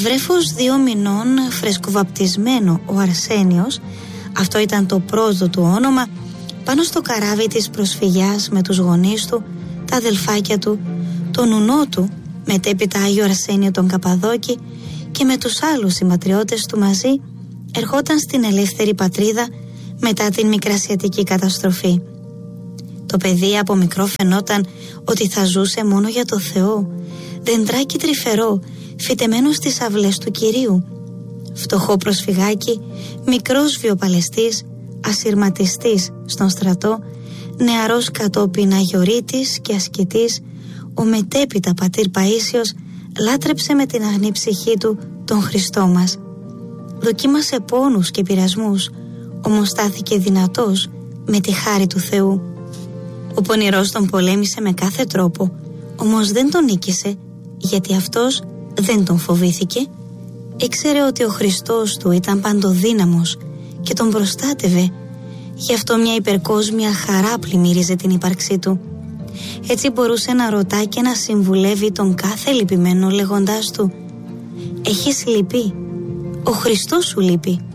Βρέφος 2 μηνών, φρεσκοβαπτισμένο ο Αρσένιος, αυτό ήταν το πρώτο του όνομα, πάνω στο καράβι της προσφυγιάς με τους γονείς του, τα αδελφάκια του, τον ουνό του, μετέπειτα Άγιο Αρσένιο τον Καπαδόκη και με τους άλλους συμπατριώτες του μαζί, ερχόταν στην ελεύθερη πατρίδα μετά την μικρασιατική καταστροφή. Το παιδί από μικρό φαινόταν ότι θα ζούσε μόνο για το Θεό, δεντράκι τρυφερό, φυτεμένο στις αυλές του Κυρίου. Φτωχό προσφυγάκι, μικρός βιοπαλαιστής, ασυρματιστής στον στρατό, νεαρός κατόπιν αγιορείτης και ασκητής, ο μετέπειτα πατήρ Παΐσιος λάτρεψε με την αγνή ψυχή του τον Χριστό μας. Δοκίμασε πόνους και πειρασμούς, όμως στάθηκε δυνατός με τη χάρη του Θεού. Ο πονηρός τον πολέμησε με κάθε τρόπο, όμως δεν τον νίκησε, γιατί αυτός δεν τον φοβήθηκε. Ήξερε ότι ο Χριστός του ήταν παντοδύναμος και τον προστάτευε, γι' αυτό μια υπερκόσμια χαρά πλημμύριζε την ύπαρξή του. Έτσι μπορούσε να ρωτά και να συμβουλεύει τον κάθε λυπημένο λέγοντάς του: «Έχεις λυπή, ο Χριστός σου λείπει».